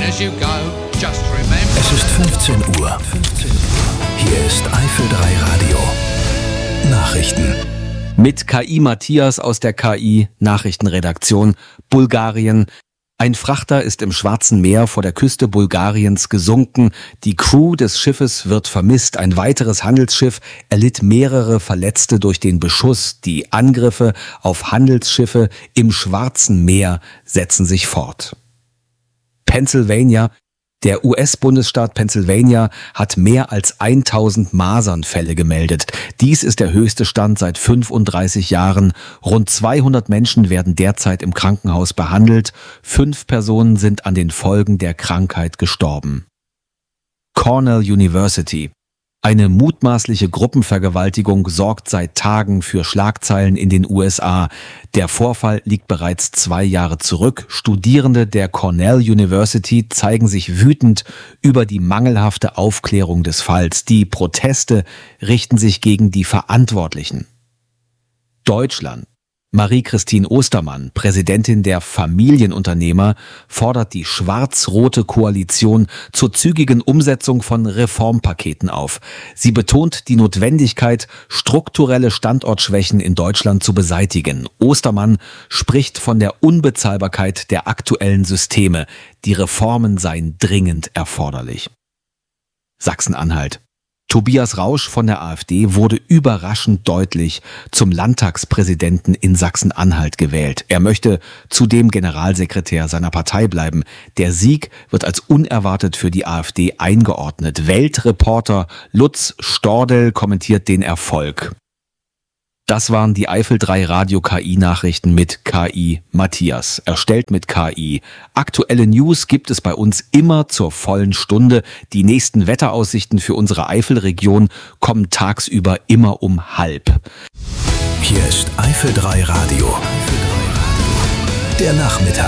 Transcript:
as you go, just remember. Es ist 15 Uhr. Hier ist Eifel 3 Radio. Nachrichten. Mit KI Matthias aus der KI-Nachrichtenredaktion. Bulgarien. Ein Frachter ist im Schwarzen Meer vor der Küste Bulgariens gesunken. Die Crew des Schiffes wird vermisst. Ein weiteres Handelsschiff erlitt mehrere Verletzte durch den Beschuss. Die Angriffe auf Handelsschiffe im Schwarzen Meer setzen sich fort. Pennsylvania. Der US-Bundesstaat Pennsylvania hat mehr als 1000 Masernfälle gemeldet. Dies ist der höchste Stand seit 35 Jahren. Rund 200 Menschen werden derzeit im Krankenhaus behandelt. 5 Personen sind an den Folgen der Krankheit gestorben. Cornell University. Eine mutmaßliche Gruppenvergewaltigung sorgt seit Tagen für Schlagzeilen in den USA. Der Vorfall liegt bereits 2 Jahre zurück. Studierende der Cornell University zeigen sich wütend über die mangelhafte Aufklärung des Falls. Die Proteste richten sich gegen die Verantwortlichen. Deutschland. Marie-Christine Ostermann, Präsidentin der Familienunternehmer, fordert die schwarz-rote Koalition zur zügigen Umsetzung von Reformpaketen auf. Sie betont die Notwendigkeit, strukturelle Standortschwächen in Deutschland zu beseitigen. Ostermann spricht von der Unbezahlbarkeit der aktuellen Systeme. Die Reformen seien dringend erforderlich. Sachsen-Anhalt. Tobias Rausch von der AfD wurde überraschend deutlich zum Landtagspräsidenten in Sachsen-Anhalt gewählt. Er möchte zudem Generalsekretär seiner Partei bleiben. Der Sieg wird als unerwartet für die AfD eingeordnet. Weltreporter Lutz Stordel kommentiert den Erfolg. Das waren die Eifel 3 Radio KI-Nachrichten mit KI Matthias. Erstellt mit KI. Aktuelle News gibt es bei uns immer zur vollen Stunde. Die nächsten Wetteraussichten für unsere Eifelregion kommen tagsüber immer um 12:30. Hier ist Eifel 3 Radio. Der Nachmittag.